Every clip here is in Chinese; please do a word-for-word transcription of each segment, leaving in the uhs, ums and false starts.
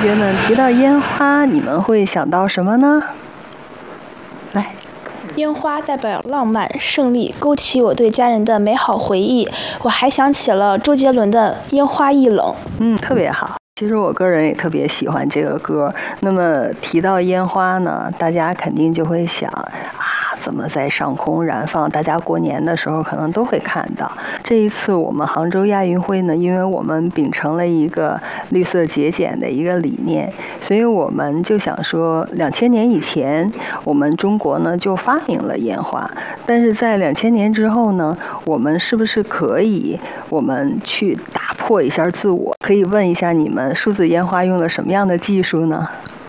学们，提到烟花，你们会想到什么呢？来。 烟花代表浪漫、胜利，勾起我对家人的美好回忆。我还想起了周杰伦的《烟花易冷》。 嗯，特别好。其实我个人也特别喜欢这个歌。那么提到烟花呢，大家肯定就会想啊，怎么在上空燃放？大家过年的时候可能都会看到。这一次我们杭州亚运会呢，因为我们秉承了一个绿色节俭的一个理念，所以我们就想说，两千年以前，我们中国呢就发明了烟花，但是在两千年之后呢，我们是不是可以，我们去打破一下自我？可以问一下你们，数字烟花用了什么样的技术呢？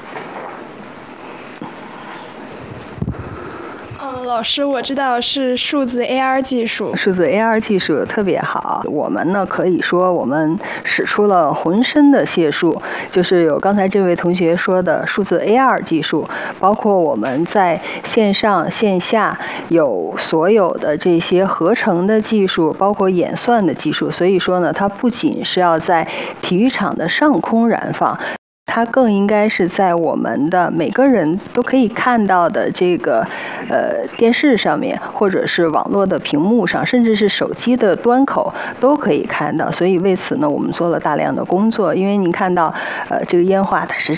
老师，我知道是数字 A R 技术。 数字 A R 技术特别好，我们呢可以说我们使出了浑身的解数，就是有刚才这位同学说的数字 A R 技术，包括我们在线上线下有所有的这些合成的技术，包括演算的技术。所以说呢，它不仅是要在体育场的上空燃放，它更应该是在我们的每个人都可以看到的这个呃电视上面，或者是网络的屏幕上，甚至是手机的端口都可以看到。所以为此呢，我们做了大量的工作。因为您看到呃这个烟花它是